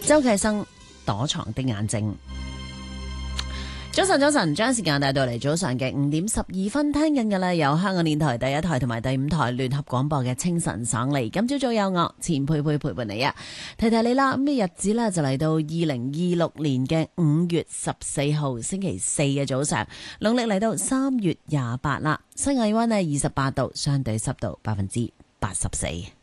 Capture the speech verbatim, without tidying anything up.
周啟生躲藏的眼睛。早晨，早晨，將時間帶到嚟早上嘅五點十二分，聽緊嘅呢有香港電台第一台同埋第五台聯合廣播嘅清晨爽利。今朝早有我錢佩佩陪伴你啊，提提你啦。咁嘅日子呢，就嚟到二零二六年嘅五月十四號星期四嘅早上，農曆嚟到三月廿八啦。室外溫呢二十八度，相對濕度百分之八十四。